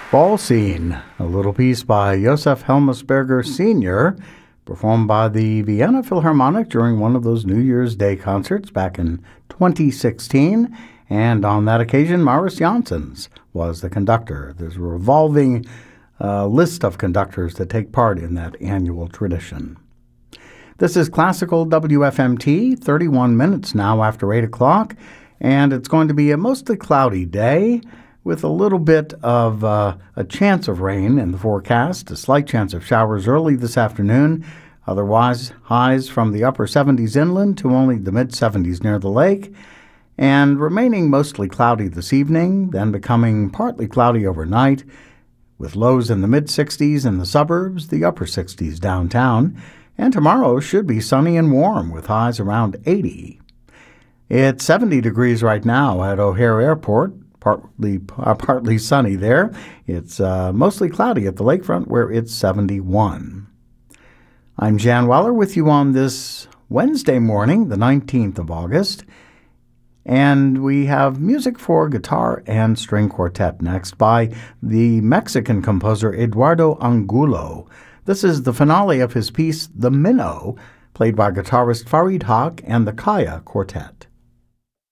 Ball Scene, a little piece by Josef Helmsberger Sr., performed by the Vienna Philharmonic during one of those New Year's Day concerts back in 2016. And on that occasion, Maurice Janssens was the conductor. There's a revolving list of conductors that take part in that annual tradition. This is Classical WFMT, 31 minutes now after 8 o'clock, and it's going to be a mostly cloudy day with a little bit of a chance of rain in the forecast, a slight chance of showers early this afternoon. Otherwise, highs from the upper 70s inland to only the mid-70s near the lake, and remaining mostly cloudy this evening, then becoming partly cloudy overnight, with lows in the mid-60s in the suburbs, the upper 60s downtown, and tomorrow should be sunny and warm with highs around 80. It's 70 degrees right now at O'Hare Airport, partly sunny there. It's mostly cloudy at the lakefront where it's 71. I'm Jan Weller with you on this Wednesday morning, the 19th of August, and we have music for guitar and string quartet next by the Mexican composer Eduardo Angulo. This is the finale of his piece, The Minnow, played by guitarist Farid Haq and the Kaya Quartet.